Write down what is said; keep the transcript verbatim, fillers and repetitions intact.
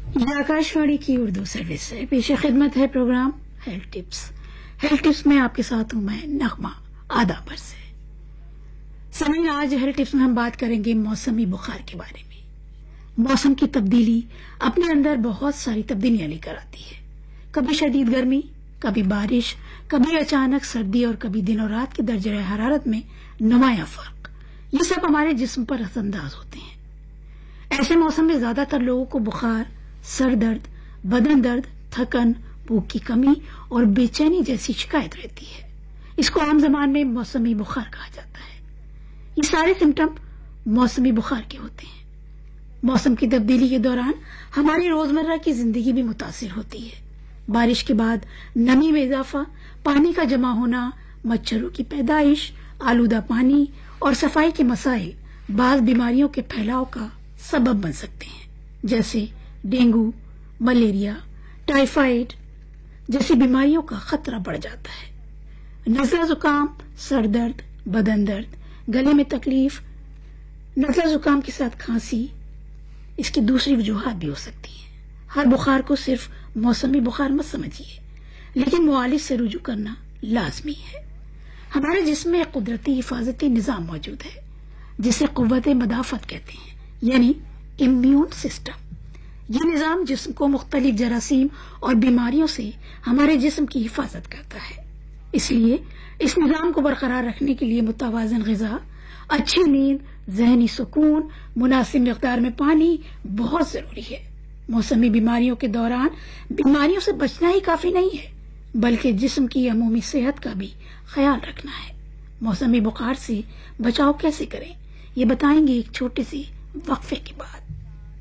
یہ آکاشوانی کی اردو سروس ہے. پیش خدمت ہے programme health tips. Health tips میں آپ کے ساتھ ہوں میں نغمہ آدھا پر سے. سامعین، آج ہیلتھ ٹپس میں ہم بات کریں گے موسمی بخار کے بارے میں. موسم کی تبدیلی اپنے اندر بہت ساری تبدیلیاں لے کر آتی ہے. کبھی شدید گرمی، کبھی بارش، کبھی اچانک سردی اور کبھی دن اور رات کے درجہ حرارت میں نمایاں فرق. یہ سب ہمارے جسم پر اثر انداز ہوتے ہیں. ایسے موسم میں زیادہ تر لوگوں کو بخار، سر درد، بدن درد، تھکن، بھوک کی کمی اور بے چینی جیسی شکایت رہتی ہے. اس کو عام زبان میں موسمی بخار کہا جاتا ہے. یہ سارے سمٹم موسمی بخار کے ہوتے ہیں. موسم کی تبدیلی کے دوران ہماری روزمرہ کی زندگی بھی متاثر ہوتی ہے. بارش کے بعد نمی میں اضافہ، پانی کا جمع ہونا، مچھروں کی پیدائش، آلودہ پانی اور صفائی کے مسائل بعض بیماریوں کے پھیلاؤ کا سبب بن سکتے ہیں، جیسے ڈینگو، ملیریا، ٹائیفائڈ جیسی بیماریوں کا خطرہ بڑھ جاتا ہے. نزلہ زکام، سر درد، بدن درد، گلے میں تکلیف، نزلہ زکام کے ساتھ کھانسی اس کی دوسری وجوہات بھی ہو سکتی ہیں. ہر بخار کو صرف موسمی بخار مت سمجھیے، لیکن معالج سے رجوع کرنا لازمی ہے. ہمارے جسم میں ایک قدرتی حفاظتی نظام موجود ہے جسے قوت مدافعت کہتے ہیں، یعنی امیون سسٹم. یہ نظام جسم کو مختلف جراثیم اور بیماریوں سے ہمارے جسم کی حفاظت کرتا ہے. اس لیے اس نظام کو برقرار رکھنے کے لیے متوازن غذا، اچھی نیند، ذہنی سکون، مناسب مقدار میں پانی بہت ضروری ہے. موسمی بیماریوں کے دوران بیماریوں سے بچنا ہی کافی نہیں ہے، بلکہ جسم کی عمومی صحت کا بھی خیال رکھنا ہے. موسمی بخار سے بچاؤ کیسے کریں، یہ بتائیں گے ایک چھوٹے سے وقفے کے بعد.